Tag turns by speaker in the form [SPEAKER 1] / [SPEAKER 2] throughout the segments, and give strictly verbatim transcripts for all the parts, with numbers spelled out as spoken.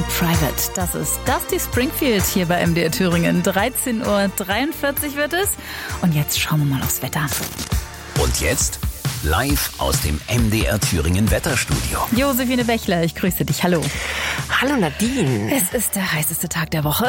[SPEAKER 1] Private. Das ist Dusty Springfield hier bei M D R Thüringen. dreizehn Uhr dreiundvierzig wird es. Und jetzt schauen wir mal aufs Wetter.
[SPEAKER 2] Und jetzt live aus dem M D R Thüringen Wetterstudio.
[SPEAKER 1] Josephine Bächler, ich grüße dich. Hallo.
[SPEAKER 3] Hallo Nadine.
[SPEAKER 1] Es ist der heißeste Tag der Woche.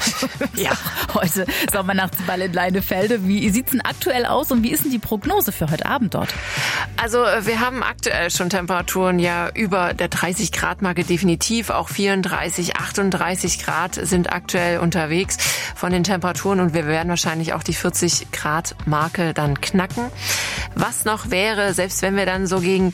[SPEAKER 3] Ja.
[SPEAKER 1] Heute Sommernachtsball in Leinefelde. Wie sieht's denn aktuell aus und wie ist denn die Prognose für heute Abend dort?
[SPEAKER 3] Also wir haben aktuell schon Temperaturen ja über der dreißig Grad Marke definitiv. Auch vierunddreißig, achtunddreißig Grad sind aktuell unterwegs von den Temperaturen und wir werden wahrscheinlich auch die vierzig Grad Marke dann knacken. Was noch wäre, selbst wenn wir dann so gegen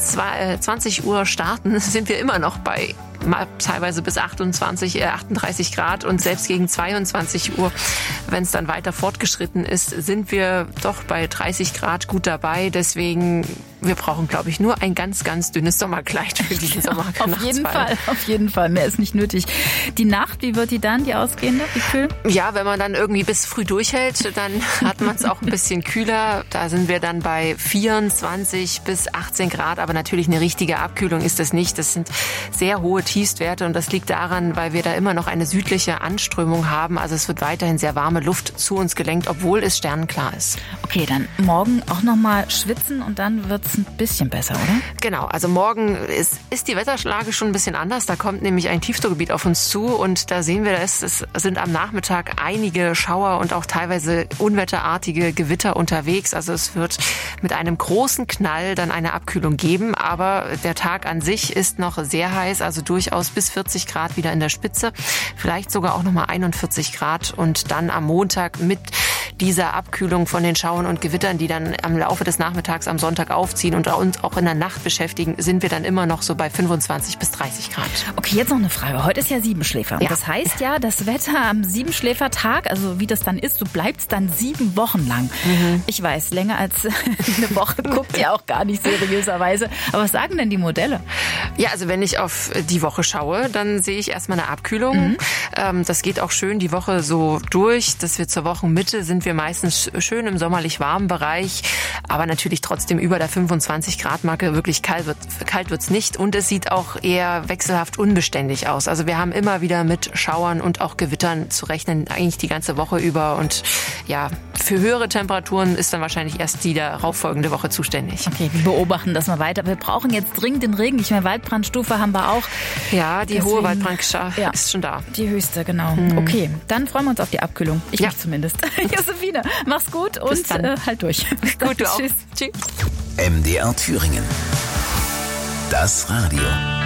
[SPEAKER 3] zwanzig Uhr starten, sind wir immer noch bei mal teilweise bis achtundzwanzig, äh, achtunddreißig Grad und selbst gegen zweiundzwanzig Uhr, wenn es dann weiter fortgeschritten ist, sind wir doch bei dreißig Grad gut dabei. Deswegen, wir brauchen, glaube ich, nur ein ganz, ganz dünnes Sommerkleid für diesen Sommerknachtsball.
[SPEAKER 1] Auf jeden Fall, auf jeden Fall. Mehr ist nicht nötig. Die Nacht, wie wird die dann, die ausgehende? Wie kühl?
[SPEAKER 3] Ja, wenn man dann irgendwie bis früh durchhält, dann hat man es auch ein bisschen kühler. Da sind wir dann bei vierundzwanzig bis achtzehn Grad, aber natürlich eine richtige Abkühlung ist das nicht. Das sind sehr hohe Tiefstwerte und das liegt daran, weil wir da immer noch eine südliche Anströmung haben. Also es wird weiterhin sehr warme Luft zu uns gelenkt, obwohl es sternenklar ist.
[SPEAKER 1] Okay, dann morgen auch nochmal schwitzen und dann wird es ein bisschen besser, oder?
[SPEAKER 3] Genau, also morgen ist, ist die Wetterlage schon ein bisschen anders. Da kommt nämlich ein Tiefdruckgebiet auf uns zu und da sehen wir, es, es sind am Nachmittag einige Schauer und auch teilweise unwetterartige Gewitter unterwegs. Also es wird mit einem großen Knall dann eine Abkühlung geben, aber der Tag an sich ist noch sehr heiß, also durchaus bis vierzig Grad wieder in der Spitze, vielleicht sogar auch nochmal einundvierzig Grad und dann am Montag mit dieser Abkühlung von den Schauern und Gewittern, die dann am Laufe des Nachmittags am Sonntag aufziehen und uns auch in der Nacht beschäftigen, sind wir dann immer noch so bei fünfundzwanzig bis dreißig Grad.
[SPEAKER 1] Okay, jetzt noch eine Frage. Heute ist ja Siebenschläfer. Und
[SPEAKER 3] ja.
[SPEAKER 1] Das heißt ja, das Wetter am Siebenschläfertag, also wie das dann ist, so bleibt es dann sieben Wochen lang. Mhm. Ich weiß, länger als eine Woche guckt ihr auch gar nicht seriöserweise. Aber was sagen denn die Modelle?
[SPEAKER 3] Ja, also wenn ich auf die Woche schaue, dann sehe ich erstmal eine Abkühlung. Mhm. Das geht auch schön die Woche so durch, dass wir zur Wochenmitte sind wir meistens schön im sommerlich warmen Bereich, aber natürlich trotzdem über der fünfundzwanzig Grad Marke. Wirklich kalt wird, kalt wird's nicht und es sieht auch eher wechselhaft unbeständig aus. Also wir haben immer wieder mit Schauern und auch Gewittern zu rechnen, eigentlich die ganze Woche über und ja, für höhere Temperaturen ist dann wahrscheinlich erst die darauffolgende Woche zuständig.
[SPEAKER 1] Okay, wir beobachten das mal weiter. Wir brauchen jetzt dringend den Regen, nicht mehr Waldbrandstufe haben wir auch.
[SPEAKER 3] Ja, die
[SPEAKER 1] Deswegen,
[SPEAKER 3] hohe Waldbrandgefahr
[SPEAKER 1] ja,
[SPEAKER 3] ist schon da.
[SPEAKER 1] Die höchste, genau. Hm. Okay, dann freuen wir uns auf die Abkühlung. Ich ja. mich zumindest. Josephine, mach's gut und äh, halt durch.
[SPEAKER 3] Gut, du auch.
[SPEAKER 1] Tschüss.
[SPEAKER 3] Tschüss.
[SPEAKER 2] M D R Thüringen. Das Radio.